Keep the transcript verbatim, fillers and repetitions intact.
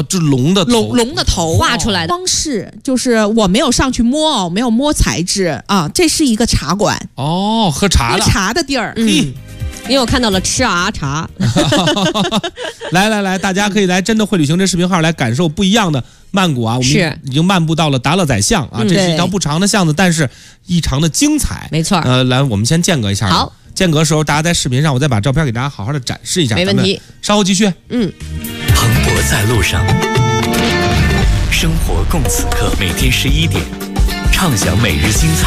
这龙的头龙龙的头画出来的装饰，就是我没有上去摸哦，没有摸材质啊，这是一个茶馆哦，喝茶的喝茶的地儿。 嗯，因为我看到了吃啊茶。 来来来，大家可以来真的会旅行这视频号来感受不一样的曼谷啊！我们是已经漫步到了达勒宰巷啊， 嗯、 这是一条不长的巷子，但是异常的精彩。 没错。 呃，来，我们先间隔一下。 好， 间隔的时候，大家在视频上，我再把照片给大家好好的展示一下。 没问题。 稍后继续。 嗯。 蓬勃在路上，生活共此刻。每天十一点，畅享每日精彩。